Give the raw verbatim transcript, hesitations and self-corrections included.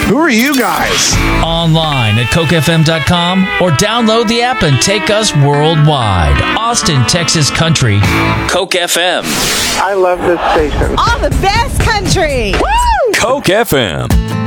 Who are you guys? Online at coke f m dot com or download the app and take us worldwide. Austin, Texas country, Coke F M. I love this station. All the best country. Woo! Coke F M.